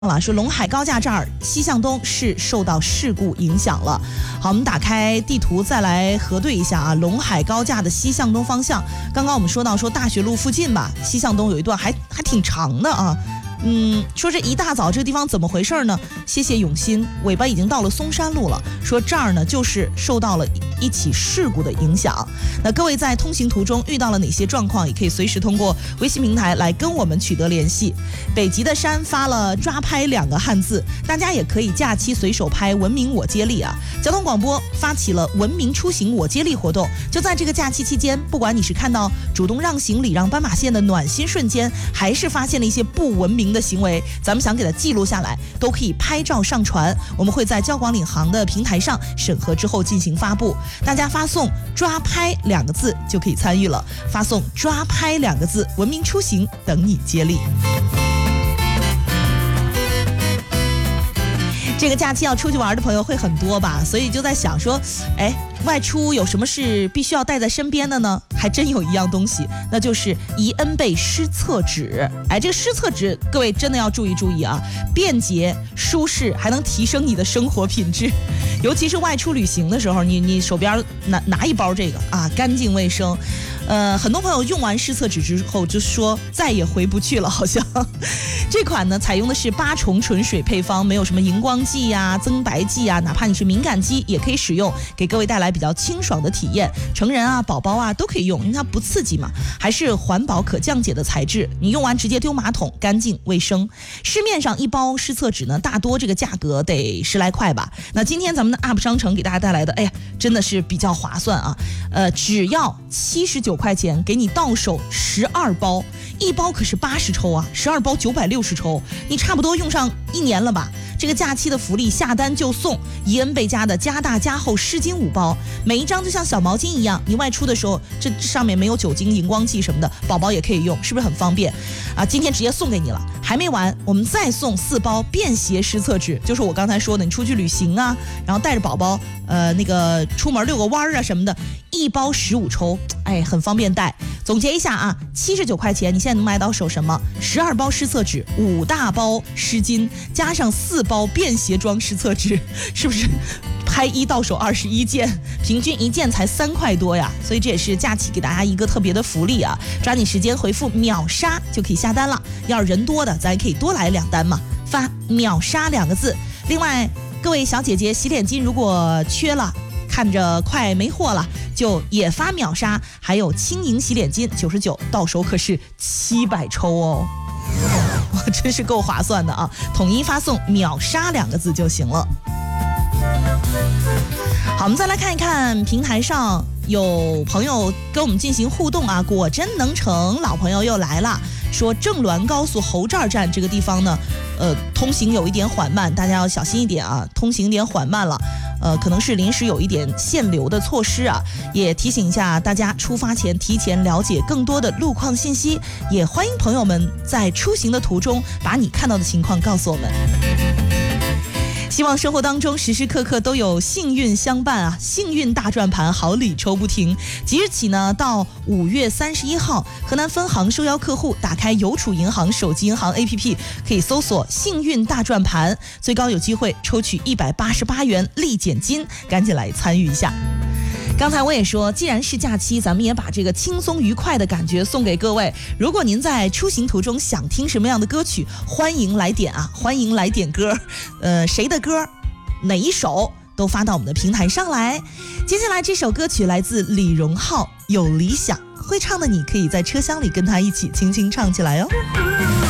说陇海高架这儿西向东是受到事故影响了。好，我们打开地图再来核对一下啊，陇海高架的西向东方向，刚刚我们说到大学路附近吧，西向东有一段还挺长的啊。说这一大早这个地方怎么回事呢？谢谢永新，尾巴已经到了松山路了。说这儿呢就是受到了一起事故的影响。那各位在通行途中遇到了哪些状况，也可以随时通过微信平台来跟我们取得联系。北极的山发了抓拍2个汉字，大家也可以假期随手拍文明我接力啊。交通广播发起了文明出行我接力活动，就在这个假期期间，不管你是看到主动让行礼让斑马线的暖心瞬间，还是发现了一些不文明的行为，咱们想给它记录下来，都可以拍照上传，我们会在交广领航的平台上审核之后进行发布。大家发送抓拍2个字就可以参与了，发送抓拍2个字，文明出行等你接力。这个假期要出去玩的朋友会很多吧，所以就在想说，外出有什么是必须要带在身边的呢？还真有一样东西，那就是宜恩贝湿厕纸。这个湿厕纸各位真的要注意啊，便捷舒适，还能提升你的生活品质。尤其是外出旅行的时候，你手边拿一包这个啊，干净卫生。很多朋友用完湿厕纸之后就说再也回不去了，好像。这款呢采用的是8重纯水配方，没有什么荧光剂呀、增白剂啊，哪怕你是敏感肌也可以使用，给各位带来比较清爽的体验。成人啊、宝宝啊都可以用，因为它不刺激嘛，还是环保可降解的材质，你用完直接丢马桶，干净卫生。市面上一包湿厕纸呢，大多这个价格得10来块吧。那今天咱们的 UP 商城给大家带来的，真的是比较划算啊。只要79块钱，给你到手12包，一包可是80抽啊，12包960抽，你差不多用上1年了吧。这个假期的福利，下单就送宜恩贝家的加大加厚湿巾5包，每一张就像小毛巾一样，你外出的时候这上面没有酒精、荧光剂什么的，宝宝也可以用，是不是很方便啊？今天直接送给你了，还没完，我们再送4包便携湿厕纸，就是我刚才说的，你出去旅行啊，然后带着宝宝那个出门遛个弯啊什么的，一包15抽，很方便带。总结一下啊，79块钱你现在能买到手什么？12包湿厕纸，5大包湿巾，加上4包便携装湿厕纸，是不是拍1到手21件，平均1件才3块多呀？所以这也是假期给大家一个特别的福利啊！抓紧时间回复秒杀就可以下单了。要是人多的，咱也可以多来2单嘛，发秒杀2个字。另外，各位小姐姐洗脸巾如果缺了，看着快没货了，就也发秒杀，还有轻盈洗脸巾99，到手可是700抽哦，哇，真是够划算的啊！统一发送秒杀2个字就行了。好，我们再来看一看平台上有朋友跟我们进行互动啊，果真能成，老朋友又来了，说正滦高速侯寨站这个地方呢，通行有一点缓慢，大家要小心一点啊，通行有点缓慢了。可能是临时有一点限流的措施啊，也提醒一下大家，出发前提前了解更多的路况信息，也欢迎朋友们在出行的途中把你看到的情况告诉我们。希望生活当中时时刻刻都有幸运相伴啊！幸运大转盘，好礼抽不停。即日起呢，到5月31号，河南分行受邀客户打开邮储银行手机银行 APP， 可以搜索幸运大转盘，最高有机会抽取188元立减金，赶紧来参与一下。刚才我也说，既然是假期，咱们也把这个轻松愉快的感觉送给各位。如果您在出行途中想听什么样的歌曲，欢迎来点啊，欢迎来点歌。谁的歌，哪一首都发到我们的平台上来。接下来这首歌曲来自李荣浩，《有理想》，会唱的你可以在车厢里跟他一起轻轻唱起来哦。